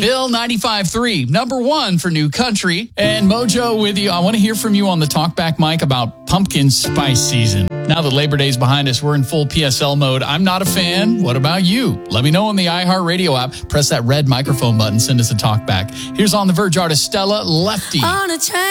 Bill 95.3, number one for new country. And Mojo with you. I want to hear from you on the talkback mic about pumpkin spice season. Now that Labor Day's behind us, we're in full PSL mode. I'm not a fan. What about you? Let me know on the iHeartRadio app. Press that red microphone button. Send us a talkback. Here's On the Verge artist Stella Lefty. On a train.